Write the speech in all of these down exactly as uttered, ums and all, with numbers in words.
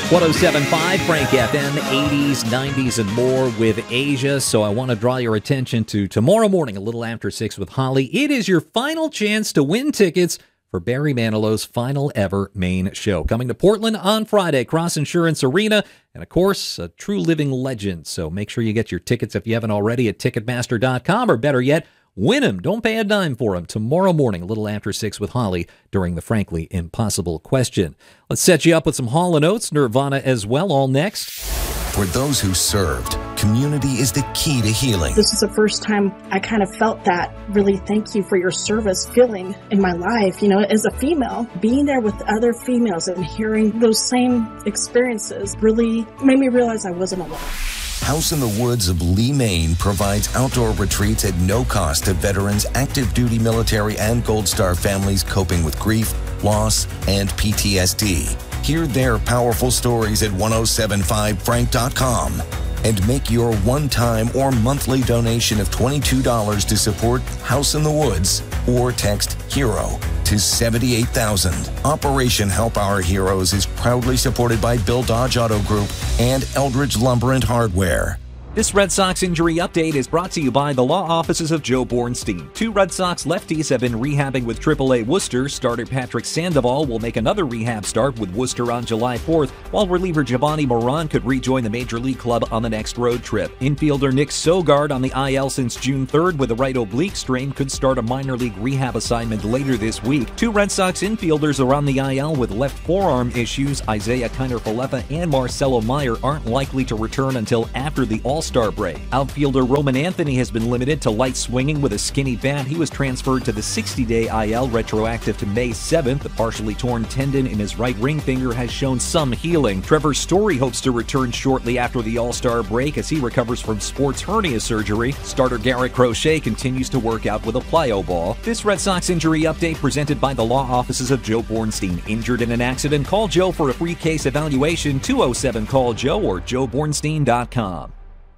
one oh seven point five Frank F M, eighties, nineties, and more with Asia. So I want to draw your attention to tomorrow morning, a little after six with Holly. It is your final chance to win tickets for Barry Manilow's final ever main show. Coming to Portland on Friday, Cross Insurance Arena, and of course, a true living legend. So make sure you get your tickets if you haven't already at Ticketmaster dot com, or better yet, win them. Don't pay a dime for them. Tomorrow morning, a little after six with Holly during the Frankly Impossible Question. Let's set you up with some Hall and Oates, Nirvana as well, all next. For those who served, community is the key to healing. This is the first time I kind of felt that really thank you for your service feeling in my life. You know, as a female, being there with other females and hearing those same experiences really made me realize I wasn't alone. House in the Woods of Lee, Maine provides outdoor retreats at no cost to veterans, active duty military, and Gold Star families coping with grief, loss, and P T S D. Hear their powerful stories at ten seventy-five frank dot com and make your one-time or monthly donation of twenty-two dollars to support House in the Woods, or text HERO to seventy-eight thousand. Operation Help Our Heroes is proudly supported by Bill Dodge Auto Group and Eldridge Lumber and Hardware. This Red Sox injury update is brought to you by the law offices of Joe Bornstein. Two Red Sox lefties have been rehabbing with triple A Worcester. Starter Patrick Sandoval will make another rehab start with Worcester on July fourth, while reliever Giovanni Moran could rejoin the Major League club on the next road trip. Infielder Nick Sogard, on the I L since June third with a right oblique strain, could start a minor league rehab assignment later this week. Two Red Sox infielders are on the I L with left forearm issues. Isaiah Kiner-Falefa and Marcelo Meyer aren't likely to return until after the All All-Star break. Outfielder Roman Anthony has been limited to light swinging with a skinny bat. He was transferred to the sixty-day I L retroactive to May seventh. The partially torn tendon in his right ring finger has shown some healing. Trevor Story hopes to return shortly after the All-Star break as he recovers from sports hernia surgery. Starter Garrett Crochet continues to work out with a plyo ball. This Red Sox injury update presented by the law offices of Joe Bornstein. Injured in an accident? Call Joe for a free case evaluation. two oh seven call Joe or joe bornstein dot com.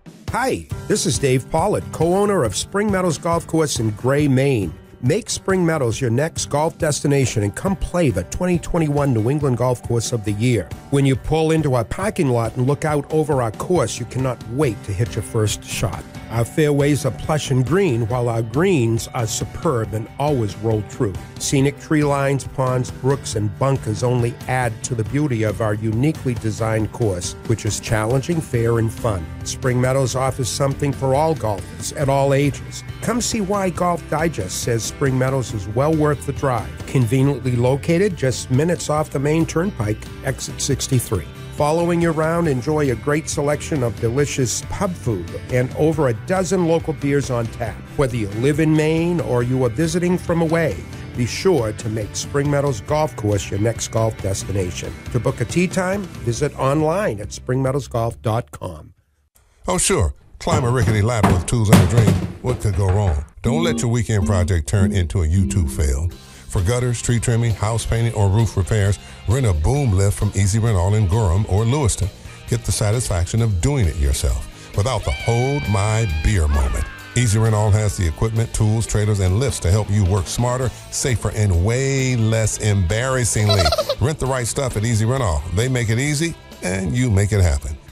Hi, this is Dave Pollard, co-owner of Spring Meadows Golf Course in Gray, Maine. Make Spring Meadows your next golf destination and come play the twenty twenty-one New England Golf Course of the Year. When you pull into our parking lot and look out over our course, you cannot wait to hit your first shot. Our fairways are plush and green, while our greens are superb and always roll true. Scenic tree lines, ponds, brooks, and bunkers only add to the beauty of our uniquely designed course, which is challenging, fair, and fun. Spring Meadows offers something for all golfers at all ages. Come see why Golf Digest says Spring Meadows is well worth the drive. Conveniently located just minutes off the main turnpike, exit sixty-three. Following you around, enjoy a great selection of delicious pub food and over a dozen local beers on tap. Whether you live in Maine or you are visiting from away, be sure to make Spring Meadows Golf Course your next golf destination. To book a tee time, visit online at spring meadows golf dot com. Oh, sure. Climb a rickety ladder with tools and a dream. What could go wrong? Don't let your weekend project turn into a YouTube fail. For gutters, tree trimming, house painting, or roof repairs, rent a boom lift from Easy Rent All in Gorham or Lewiston. Get the satisfaction of doing it yourself without the hold my beer moment. Easy Rent All has the equipment, tools, trailers, and lifts to help you work smarter, safer, and way less embarrassingly. Rent the right stuff at Easy Rent All. They make it easy, and you make it happen.